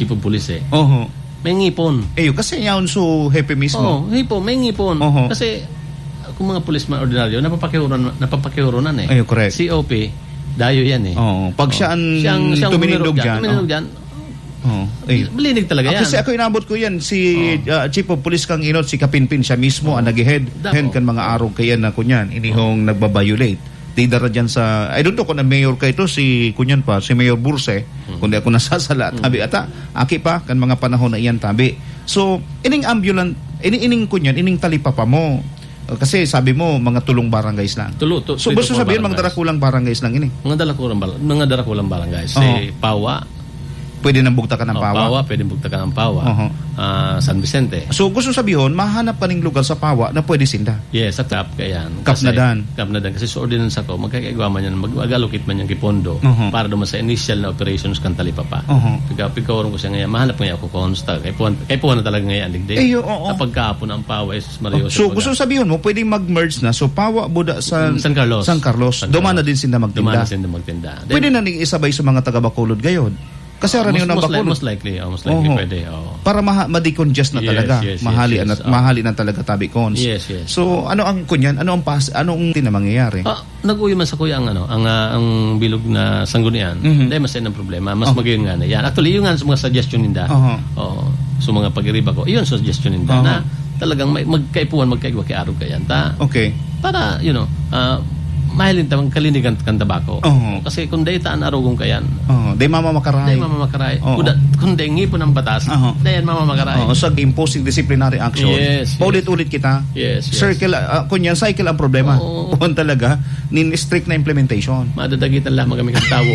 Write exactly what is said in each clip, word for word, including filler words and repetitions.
chief of police eh. Oho. May ngipon. Eyo, kasi yaon so hepe mismo. Oo, ngipon, may ngipon. Oho. Kasi kung mga policeman ordinaryo, napapakihuron, napapakihuronan eh. Ayo, correct. C O P, dayo yan eh. Oo. Pag siya ang tuminindog dyan. Tuminindog dyan. Oh, malinig talaga yan. Kasi ako inabot ko yan si oh. uh, Chief of Police kang inot si Kapinpin siya mismo oh. ang nag-head hen kan mga arog kayan na kunyan inihong oh. nagbabiolate. Tidara dyan sa I don't know kung na mayor kay to si kunyan pa si Mayor Burse hmm. kundi ako nasasala tabi ata aki pa kan mga panahon na iyan tabi. So ining ambulance ining ining kunyan ining talipapa mo kasi sabi mo mga tulong barangays lang. Tulo, tu, so gusto sabihin mga darakulang barangays lang ini. Mga darakulang mga darakulang barangays. Si oh. Pawa pwede nang bugtakan ng oh, Pawa. Pawa, pwede bugtakan ng Pawa. Uh-huh. Uh, San Vicente. So gusto sabihin, mahanap ka ng lugar sa Pawa na pwede sinda. Yes, sa Kap kayan. Kapnadan. Kapnadan. Kasi sa ordinance ako, magkakaigwa man yan, mag-allocate man yan kipondo uh-huh. para naman sa initial na operations kan Talipapa. Uh-huh. Pagkawarong ko siya ngayon, mahanap ngayon ako konsta. Kay Puan, kay Puan na talaga ngayon, digdig. Eh, oo, oo. Kapag kaapon ang Pawa, is Mario. Oh, so gusto sabihin mo, pwedeng mag-merge na. So Pawa, Buda, sa San Carlos. San Carlos. San Dumana din sinda magtinda. Dumana sinda magtinda. Pwede na ning isabay sa mga taga-Bacolod gayon. Kasi uh, most, ng most, Bacolod. Most likely, oh, most likely oh, pwede. Oh. Para ma- ma-decongest na yes, talaga. Yes, mahali yes, yes, yes. na, mahali na talaga tabi cons. Yes, yes. So ano ang kunyan? Ano ang pas anong tin na mangyayari? Ah, nag-uwi man sa kuya ang ano, ang uh, ang bilog na sanggunian. Mm-hmm. Dahil mas yan ang problema. Mas oh. magayon nga na yan. Actually, yung nga sa mga suggestion ninda. Uh-huh. Oh, so mga pag-iriba ko, iyon suggestion ninda uh-huh. na talagang may, magkaipuan, magkaigwa kay araw kayan. Ta, okay. Para, you know, uh, mahalin tamang kalinigan kan tabako. Uh-huh. Kasi kung day taan arugong kayan. Oh, uh-huh. day mama makaray. Day mama makaray. Uh-huh. Kuda, kung day ngipon ang batas, uh-huh. day mama makaray. Oh, uh-huh. So imposing disciplinary action. Yes. Paulit-ulit kita. Yes. yes. Circle uh, kunyan cycle ang problema. Oh. Kung talaga nin strict na implementation. Madadagitan lamang kami ng tawo.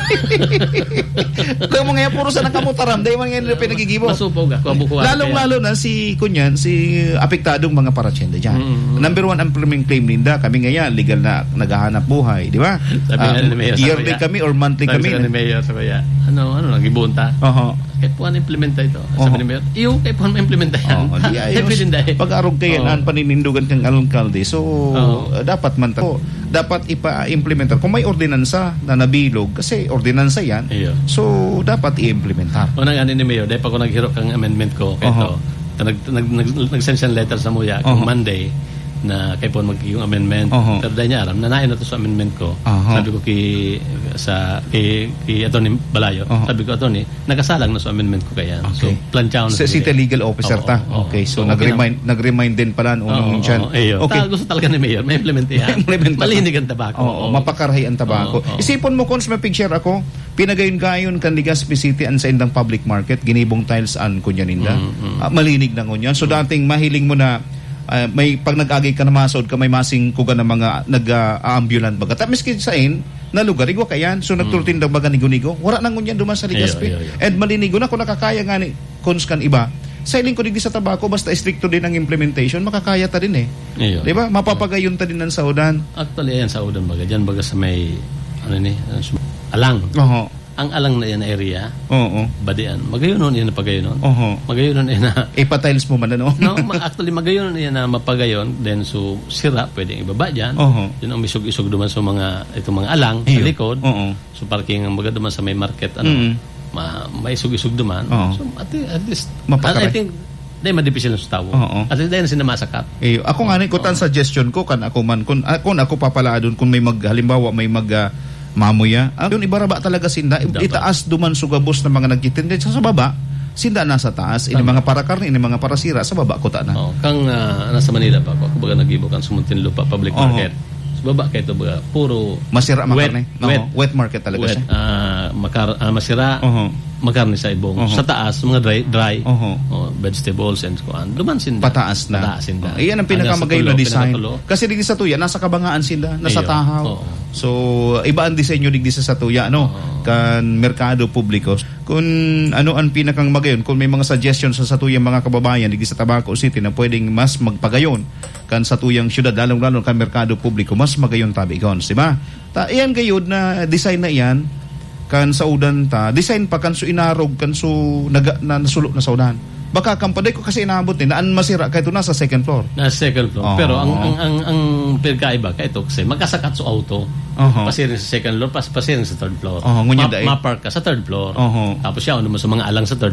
Kaya mo ngayon puro sa nakamutaram, day man ngayon pinagigibo. Masupog ako bukuan. Lalong-lalo na si kunyan si apektadong mga parasyenda diyan. Mm-hmm. Number one ang claim ninda kami ngayon legal na naghahanap buhay, di ba? Sabi uh, ni Mayor, yearly kami or monthly sabi kami. Sabi ni Mayor, sabi niya, ano, ano, nag-ibunta. Oho. Kaya po ano implementa ito? Sabi uh-huh. ni Mayor, iyo, kaya po ano implementa yan. Oh, di ayos. Pag-arog kayo, uh-huh. paninindugan kang alkalde. So, uh-huh. dapat man ta- dapat ipa-implementar. Kung may ordinansa na nabilog, kasi ordinansa yan, iyo. So, dapat i-implementar. O nang ano ni Mayor, dahil pa ko naghirap kang amendment ko, kaya uh-huh. ito, nag, nag, nag, nag-send siya letter sa Muya, uh-huh. kung Monday, na kay po magiging amendment. Uh-huh. Pero dahil niya aram, nanain na ito sa amendment ko. Uh-huh. Sabi ko kay, sa, kay, kay Atty. Balayo, uh-huh. sabi ko, Atty., nakasalang na sa amendment ko kaya. Okay. So, planchaw na. Sa City Legal Officer oh, ta? Oh, okay, so, so nag-remind, okay nag-remind din pala unong oh, dyan. Oh, okay. Ta, gusto talaga ni Mayor, may implement yan. Malinig ang tabako. Oh, oh. Mapakarahay ang tabako. Oh, oh. Isipon mo, Cons, may picture ako, pinagayon-gayon kan Legazpi City an sa indang public market, ginibong tiles an kunyaninda. Mm-hmm. Uh, malinig na kunyan. So, dating mahiling mo na Uh, may pag nag-agay ka na masod ka may masing kuga ng mga nag-ambulant uh, baga tapos kinsain na lugar igwa kayan so mm. nagtultindag baga nigo-nigo wala nang ngunyan duman sa Legazpi and malinigo na kung nakakaya nga ni kons kan iba sailing ko digdi sa tabako basta stricto din ang implementation makakaya ta din eh iyo, di ba mapapagayon ta din ng saudan actually yan saudan baga dyan baga sa may ano ni alang oho ang alang na yan area, oo, badian. Magayonon yan na pagayonon. Oho. Magayonon yan na... Ipatiles mo man ano? No, actually, magayonon yan na mapagayon. Then, so, sira, pwedeng ibaba dyan. Oho. Yun ang misog-isog duman sa mga, itong mga alang, iyo, sa likod. Oo. So, parking ang baga duman sa may market, ano, mm. ma, maisog-isog duman. Oo. So, at, at least, mapakaray. I think, dahil madipisil sa tao. Oo. At least, dahil na sinamasakat. Iyo. Ako nga, kutan suggestion ko, kan ako man, kung, kung ako papala doon, kung may mag, halimbawa, may mag, uh, mamuya. Ah, yun ibaraba talaga sinda. Itaas duman sugabos ng mga nagtitinda sa baba. Sinda nasa taas. Ini mga para karne, ini mga para sira sa baba ko ta na. Oh, kang uh, nasa Manila pa ako, kumbaga nag-ibo kang sumuntin lupa public market. Sa baba kay to baga puro masira makarne. Wet, wet, wet market talaga wet, siya. Uh, makar uh, masira. Uh-huh. Makarne sa ibong. Uh-huh. Sa taas, mga dry, dry uh-huh. oh, vegetables and so on. Duman sinda. Pataas na. Pataas sinda. Uh, iyan ang pinakamagayon na design. Kasi digdi sa tuya, nasa kabangaan sila, nasa Ayo. Tahaw. Oh. So, iba ang disenyo digdi sa satuya, no? Oh. Kan merkado publiko. Kung ano ang pinakang magayon, kung may mga suggestions sa satuya mga kababayan digdi sa Tabaco City na pwedeng mas magpagayon kan satuyang syudad, lalong-lalo kan merkado publiko, mas magayon tabigon, di ba? Ta, iyan gayud na design na iyan, kan saudan ta design pa kan so inarog kan so naga, na nasulok na saudan baka kampaday ko kasi inaabot ni naan masira kay to na sa second floor na second floor oh. Pero ang ang ang, ang pagkaiba kay to kasi magkasakat sa auto uh-huh. pasirin sa second floor pas pasirin sa third floor uh-huh. Ma- ma-park ka sa third floor uh-huh. tapos siya ano mo sa mga alang sa third